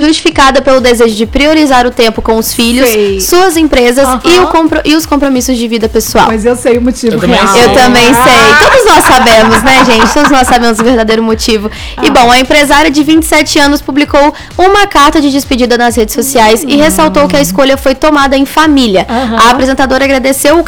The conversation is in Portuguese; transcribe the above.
justificada pelo desejo de priorizar o tempo com os filhos, suas empresas e os compromissos de vida pessoal. Mas eu sei o motivo real. Eu também sei. Todos nós sabemos, né, gente? Todos nós sabemos o verdadeiro motivo. E, bom, a empresária de 27 anos publicou uma carta de despedida nas redes sociais e ressaltou que a escolha foi tomada em família. A apresentadora agradeceu o